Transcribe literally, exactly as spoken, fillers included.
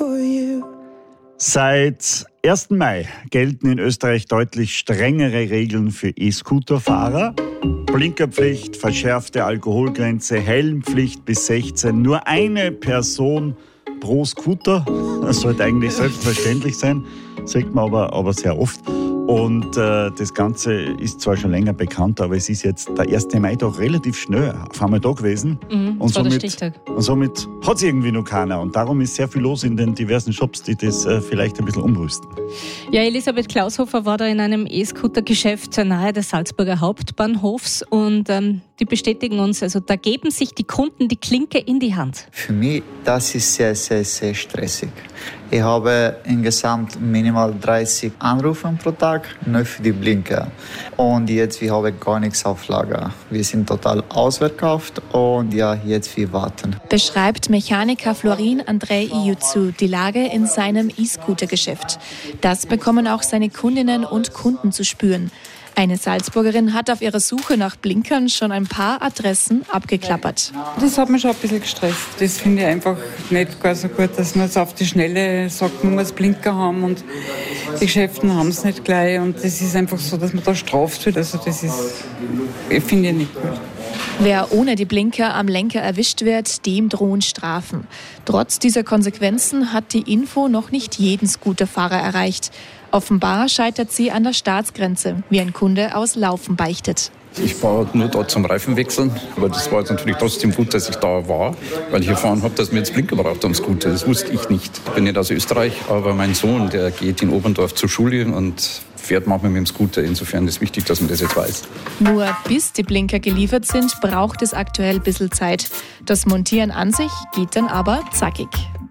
for you. Seit ersten Mai gelten in Österreich deutlich strengere Regeln für E-Scooter-Fahrer. Blinkerpflicht, verschärfte Alkoholgrenze, Helmpflicht bis sechzehn. Nur eine Person pro Scooter. Das sollte eigentlich selbstverständlich sein, sagt man aber, aber sehr oft. Und äh, das Ganze ist zwar schon länger bekannt, aber es ist jetzt der erste Mai doch relativ schnell auf einmal da gewesen. Mhm, und, war der somit, Stichtag. und somit hat es irgendwie noch keiner. Und darum ist sehr viel los in den diversen Shops, die das äh, vielleicht ein bisschen umrüsten. Ja, Elisabeth Klaushofer war da in einem E-Scooter-Geschäft nahe des Salzburger Hauptbahnhofs und ähm, die bestätigen uns, also da geben sich die Kunden die Klinke in die Hand. Für mich, das ist sehr, sehr, sehr stressig. Ich habe insgesamt minimal dreißig Anrufe pro Tag, nur für die Blinker. Und jetzt wir haben gar nichts auf Lager. Wir sind total ausverkauft und ja, jetzt wir warten. Beschreibt Mechaniker Florin Andrei Iuzu die Lage in seinem E-Scooter-Geschäft. Das bekommen auch seine Kundinnen und Kunden zu spüren. Eine Salzburgerin hat auf ihrer Suche nach Blinkern schon ein paar Adressen abgeklappert. Das hat mich schon ein bisschen gestresst. Das finde ich einfach nicht gar so gut, dass man jetzt auf die Schnelle sagt, man muss Blinker haben und die Geschäfte haben es nicht gleich. Und das ist einfach so, dass man da straft wird. Also das ist, ich finde ich nicht gut. Wer ohne die Blinker am Lenker erwischt wird, dem drohen Strafen. Trotz dieser Konsequenzen hat die Info noch nicht jeden Scooterfahrer erreicht. Offenbar scheitert sie an der Staatsgrenze, wie ein Kunde aus Laufen beichtet. Ich war nur da zum Reifenwechseln, aber das war jetzt natürlich trotzdem gut, dass ich da war, weil ich erfahren habe, dass wir jetzt Blinker braucht am Scooter. Das wusste ich nicht. Ich bin nicht aus Österreich, aber mein Sohn, der geht in Oberndorf zur Schule und fährt manchmal mit dem Scooter. Insofern ist es wichtig, dass man das jetzt weiß. Nur bis die Blinker geliefert sind, braucht es aktuell ein bisschen Zeit. Das Montieren an sich geht dann aber zackig.